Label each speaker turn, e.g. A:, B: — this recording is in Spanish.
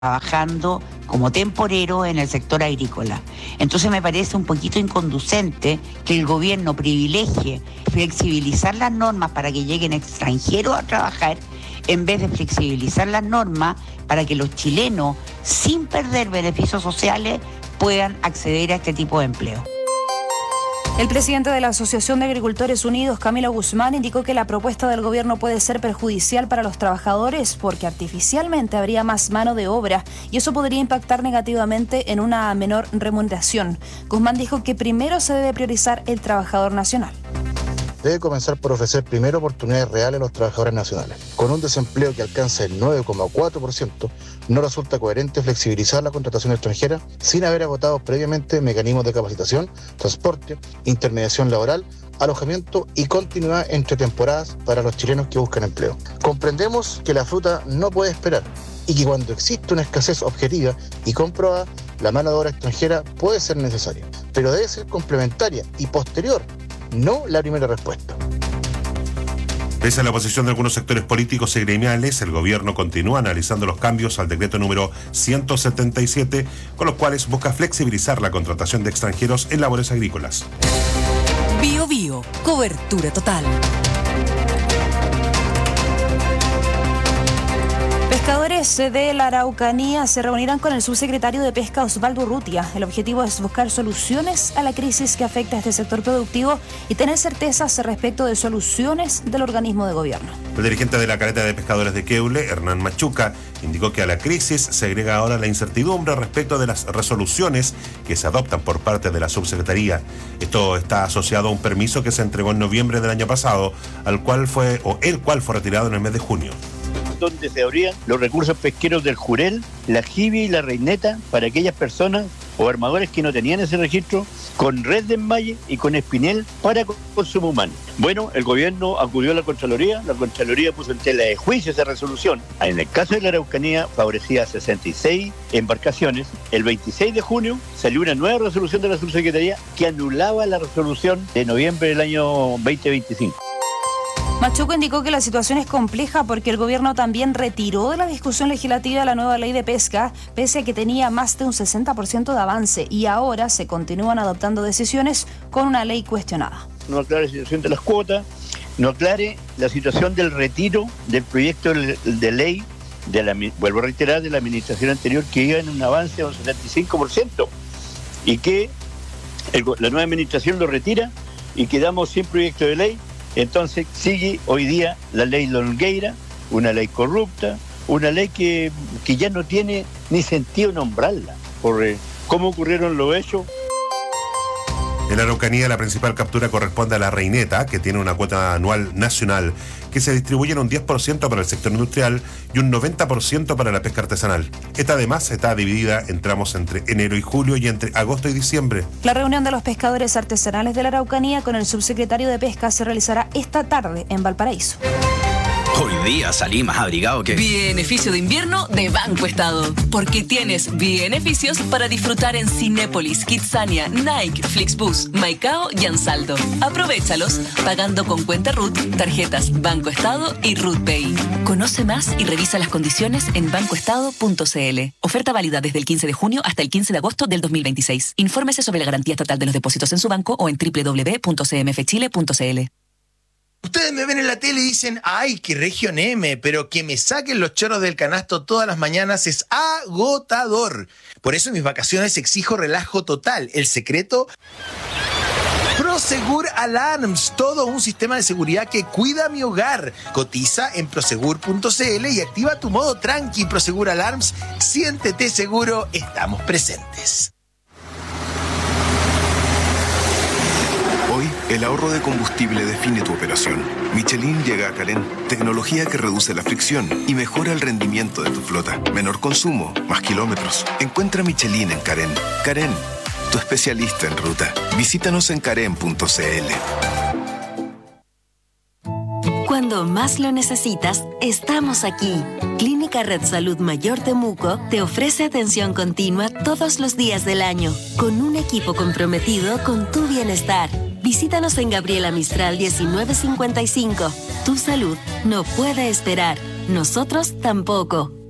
A: trabajando como temporero en el sector agrícola. Entonces me parece un poquito inconducente que el gobierno privilegie flexibilizar las normas para que lleguen extranjeros a trabajar en vez de flexibilizar las normas para que los chilenos, sin perder beneficios sociales, puedan acceder a este tipo de empleo.
B: El presidente de la Asociación de Agricultores Unidos, Camilo Guzmán, indicó que la propuesta del gobierno puede ser perjudicial para los trabajadores porque artificialmente habría más mano de obra y eso podría impactar negativamente en una menor remuneración. Guzmán dijo que primero se debe priorizar el trabajador nacional.
C: Debe comenzar por ofrecer primero oportunidades reales a los trabajadores nacionales. Con un desempleo que alcanza el 9,4%, no resulta coherente flexibilizar la contratación extranjera sin haber agotado previamente mecanismos de capacitación, transporte, intermediación laboral, alojamiento y continuidad entre temporadas para los chilenos que buscan empleo. Comprendemos que la fruta no puede esperar y que cuando existe una escasez objetiva y comprobada, la mano de obra extranjera puede ser necesaria, pero debe ser complementaria y posterior, no la primera respuesta.
D: Pese a la oposición de algunos sectores políticos y gremiales, el gobierno continúa analizando los cambios al decreto número 177, con los cuales busca flexibilizar la contratación de extranjeros en labores agrícolas.
E: Bio Bio, cobertura total.
B: Pescadores de la Araucanía se reunirán con el subsecretario de Pesca, Osvaldo Urrutia. El objetivo es buscar soluciones a la crisis que afecta a este sector productivo y tener certezas respecto de soluciones del organismo de gobierno.
D: El dirigente de la Caleta de Pescadores de Queule, Hernán Machuca, indicó que a la crisis se agrega ahora la incertidumbre respecto de las resoluciones que se adoptan por parte de la subsecretaría. Esto está asociado a un permiso que se entregó en noviembre del año pasado, el cual fue retirado en el mes de junio.
F: Donde se abrían los recursos pesqueros del Jurel, la Jibia y la Reineta para aquellas personas o armadores que no tenían ese registro, con red de enmalle y con espinel para consumo humano. Bueno, el gobierno acudió a la Contraloría puso en tela de juicio esa resolución. En el caso de la Araucanía favorecía a 66 embarcaciones. El 26 de junio salió una nueva resolución de la subsecretaría que anulaba la resolución de noviembre del año 2025.
B: Machuca indicó que la situación es compleja porque el gobierno también retiró de la discusión legislativa la nueva ley de pesca, pese a que tenía más de un 60% de avance, y ahora se continúan adoptando decisiones con una ley cuestionada.
F: No aclare la situación de las cuotas, no aclare la situación del retiro del proyecto de ley, vuelvo a reiterar, de la administración anterior, que iba en un avance de un 75%, y que la nueva administración lo retira y quedamos sin proyecto de ley. Entonces sigue hoy día la ley Longueira, una ley corrupta, una ley que ya no tiene ni sentido nombrarla, por cómo ocurrieron los hechos.
D: En la Araucanía, la principal captura corresponde a la Reineta, que tiene una cuota anual nacional que se distribuye en un 10% para el sector industrial y un 90% para la pesca artesanal. Esta además está dividida en tramos entre enero y julio y entre agosto y diciembre.
B: La reunión de los pescadores artesanales de la Araucanía con el subsecretario de Pesca se realizará esta tarde en Valparaíso.
G: Hoy día salí más abrigado que...
E: Beneficio de invierno de Banco Estado. Porque tienes beneficios para disfrutar en Cinépolis, Kidzania, Nike, Flixbus, Maicao y Ansaldo. Aprovéchalos pagando con cuenta RUT, tarjetas Banco Estado y RUT Pay. Conoce más y revisa las condiciones en bancoestado.cl. Oferta válida desde el 15 de junio hasta el 15 de agosto del 2026. Infórmese sobre la garantía estatal de los depósitos en su banco o en www.cmfchile.cl.
H: Ustedes me ven en la tele y dicen, ¡ay, qué región M! Pero que me saquen los choros del canasto todas las mañanas es agotador. Por eso en mis vacaciones exijo relajo total. El secreto... Prosegur Alarms, todo un sistema de seguridad que cuida mi hogar. Cotiza en prosegur.cl y activa tu modo tranqui. Prosegur Alarms, siéntete seguro, estamos presentes.
I: Hoy, el ahorro de combustible define tu operación. Michelin llega a Carén, tecnología que reduce la fricción y mejora el rendimiento de tu flota. Menor consumo, más kilómetros. Encuentra Michelin en Carén. Carén, tu especialista en ruta. Visítanos en carén.cl.
J: Cuando más lo necesitas, estamos aquí. Clínica Red Salud Mayor Temuco te ofrece atención continua todos los días del año, con un equipo comprometido con tu bienestar. Visítanos en Gabriela Mistral 1955. Tu salud no puede esperar. Nosotros tampoco.